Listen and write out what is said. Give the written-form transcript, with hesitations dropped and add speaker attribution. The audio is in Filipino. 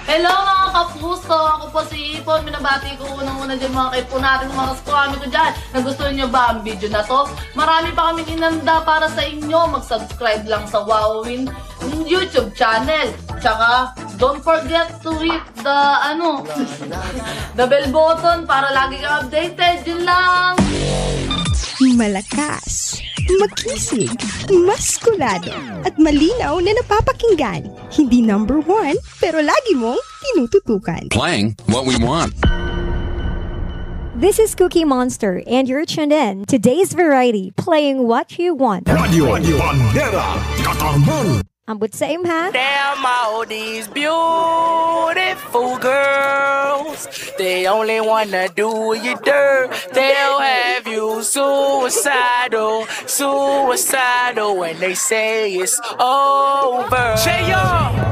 Speaker 1: Hello mga kapuso! Ako po si Ipon. Minabati ko unang-una dyan mga kaipo natin, mga kaskwami ko dyan. Nagustuhan nyo ba ang video na to? Marami pa kaming inanda para sa inyo. Mag-subscribe lang sa Wowin YouTube channel. Tsaka, don't forget to hit the, the bell button para lagi kang updated. Yun lang!
Speaker 2: Malakas, makisig, maskulado, at malinaw na napapakinggan. Hindi number 1, pero lagi mong tinututukan.
Speaker 3: Playing what we want.
Speaker 4: This is Cookie Monster, and you're tuned in to Today's Variety, playing what you want.
Speaker 5: Radio Bandera Katarman.
Speaker 4: Ambot sa ha?
Speaker 6: Damn all these beautiful girls, they only wanna do you dirt. They'll have you suicidal when they say it's over. Say yo!